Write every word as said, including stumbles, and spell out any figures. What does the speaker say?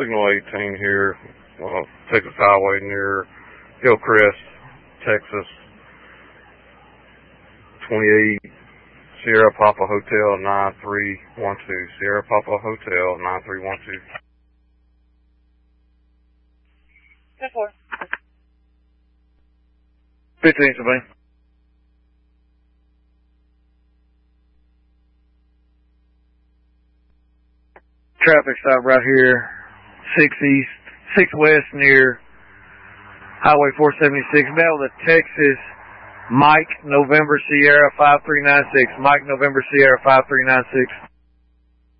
Signal eighteen here, uh, Texas Highway near Hillcrest, Texas. twenty-eight Sierra Papa Hotel nine three one two. Sierra Papa Hotel nine three one two. ten four. fifteen, Sabine. Traffic stop right here, six east, six west near Highway four seventy-six. Bell to Texas, Mike November Sierra five three nine six. Mike November Sierra five three nine six.